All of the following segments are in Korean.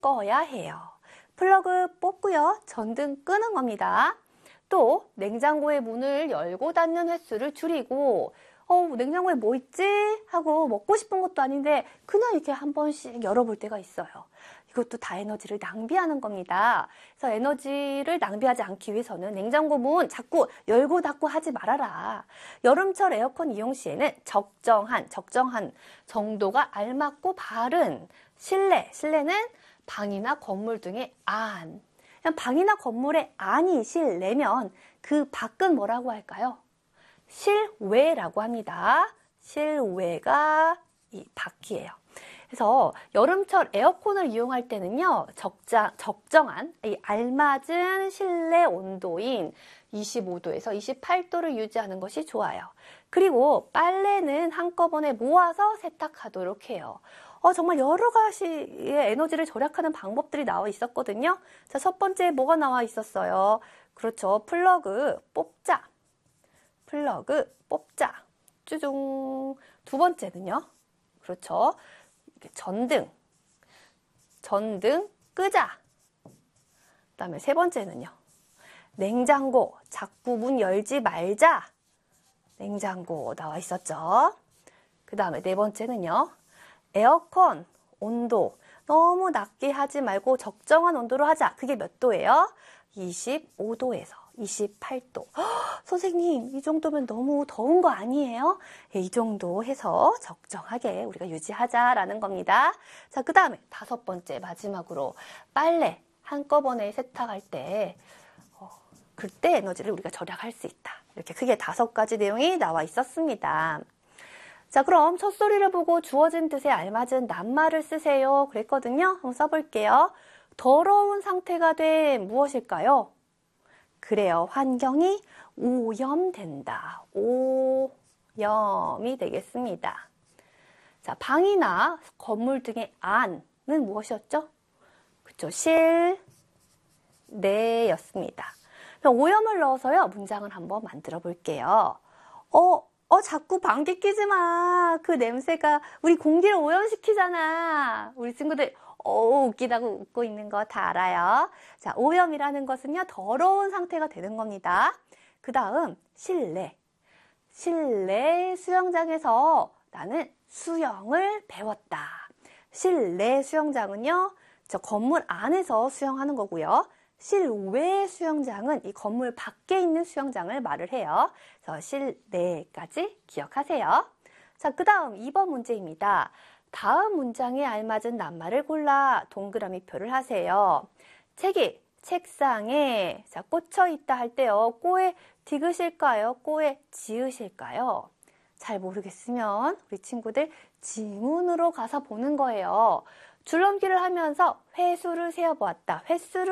꺼야 해요. 플러그 뽑고요. 전등 끄는 겁니다. 또 냉장고의 문을 열고 닫는 횟수를 줄이고 냉장고에 뭐 있지? 하고 먹고 싶은 것도 아닌데 그냥 이렇게 한 번씩 열어볼 때가 있어요. 이것도 다 에너지를 낭비하는 겁니다. 그래서 에너지를 낭비하지 않기 위해서는 냉장고 문 자꾸 열고 닫고 하지 말아라. 여름철 에어컨 이용 시에는 적정한 정도가 알맞고 바른 실내는 방이나 건물 등의 안. 그냥 방이나 건물의 안이 실내면 그 밖은 뭐라고 할까요? 실외라고 합니다. 실외가 이 밖이에요. 그래서 여름철 에어컨을 이용할 때는요, 적정한, 이 알맞은 실내 온도인 25도에서 28도를 유지하는 것이 좋아요. 그리고 빨래는 한꺼번에 모아서 세탁하도록 해요. 정말 여러 가지의 에너지를 절약하는 방법들이 나와 있었거든요. 자, 첫 번째 뭐가 나와 있었어요? 그렇죠. 플러그 뽑자. 쭈중. 두 번째는요. 그렇죠. 전등 끄자. 그다음에 세 번째는요. 냉장고 자꾸 문 열지 말자. 냉장고 나와 있었죠. 그다음에 네 번째는요. 에어컨 온도 너무 낮게 하지 말고 적정한 온도로 하자. 그게 몇 도예요? 25도에서 28도. 선생님, 이 정도면 너무 더운 거 아니에요? 이 정도 해서 적정하게 우리가 유지하자라는 겁니다. 자, 그 다음에 다섯 번째 마지막으로 빨래 한꺼번에 세탁할 때 그때 에너지를 우리가 절약할 수 있다. 이렇게 크게 5가지 내용이 나와 있었습니다. 자, 그럼 첫소리를 보고 주어진 뜻에 알맞은 낱말을 쓰세요. 그랬거든요. 한번 써볼게요. 더러운 상태가 된 무엇일까요? 그래요. 환경이 오염된다. 오염이 되겠습니다. 자, 방이나 건물 등의 안은 무엇이었죠? 그쵸. 실내였습니다. 오염을 넣어서요. 문장을 한번 만들어 볼게요. 자꾸 방귀 뀌지 마. 그 냄새가 우리 공기를 오염시키잖아. 우리 친구들 웃기다고 웃고 있는 거 다 알아요. 자, 오염이라는 것은요, 더러운 상태가 되는 겁니다. 그 다음, 실내 수영장에서 나는 수영을 배웠다. 실내 수영장은요, 저 건물 안에서 수영하는 거고요. 실외 수영장은 이 건물 밖에 있는 수영장을 말을 해요. 그래서 실내까지 기억하세요. 자, 그 다음 2번 문제입니다. 다음 문장에 알맞은 낱말을 골라 동그라미표를 하세요. 책이 책상에 꽂혀 있다 할 때요. 꼬에 디귿일까요? 꼬에 지으실까요? 잘 모르겠으면 우리 친구들 지문으로 가서 보는 거예요. 줄넘기를 하면서 횟수를 세어보았다.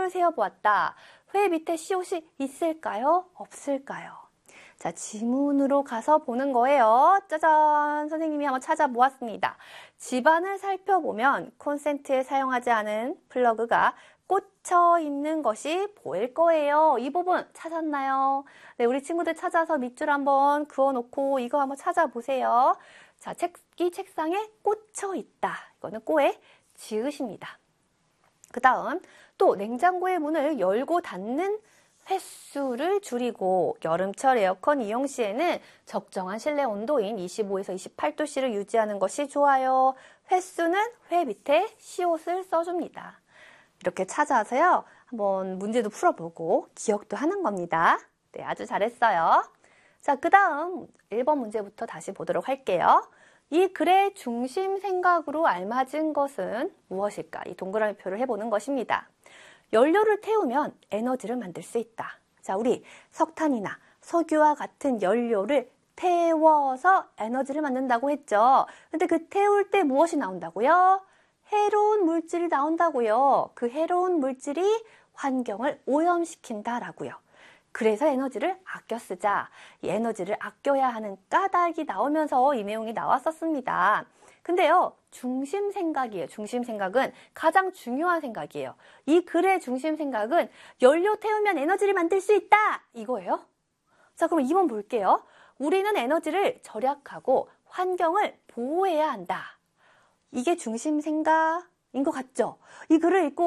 회 밑에 시옷이 있을까요? 없을까요? 자, 지문으로 가서 보는 거예요. 짜잔! 선생님이 한번 찾아보았습니다. 집안을 살펴보면 콘센트에 사용하지 않은 플러그가 꽂혀 있는 것이 보일 거예요. 이 부분 찾았나요? 네, 우리 친구들 찾아서 밑줄 한번 그어놓고 이거 한번 찾아보세요. 자, 책이 책상에 꽂혀 있다. 이거는 꼬에 지읒입니다. 그 다음 또 냉장고의 문을 열고 닫는 횟수를 줄이고 여름철 에어컨 이용 시에는 적정한 실내 온도인 25에서 28도씨를 유지하는 것이 좋아요. 횟수는 회 밑에 시옷을 써줍니다. 이렇게 찾아서요. 한번 문제도 풀어보고 기억도 하는 겁니다. 네, 아주 잘했어요. 자, 그 다음 1번 문제부터 다시 보도록 할게요. 이 글의 중심 생각으로 알맞은 것은 무엇일까? 이 동그라미표를 해보는 것입니다. 연료를 태우면 에너지를 만들 수 있다. 자, 우리 석탄이나 석유와 같은 연료를 태워서 에너지를 만든다고 했죠. 근데 그 태울 때 무엇이 나온다고요? 해로운 물질이 나온다고요. 그 해로운 물질이 환경을 오염시킨다라고요. 그래서 에너지를 아껴 쓰자. 이 에너지를 아껴야 하는 까닭이 나오면서 이 내용이 나왔었습니다. 근데요, 중심 생각이에요. 중심 생각은 가장 중요한 생각이에요. 이 글의 중심 생각은 연료 태우면 에너지를 만들 수 있다! 이거예요. 자, 그럼 2번 볼게요. 우리는 에너지를 절약하고 환경을 보호해야 한다. 이게 중심 생각인 것 같죠? 이 글을 읽고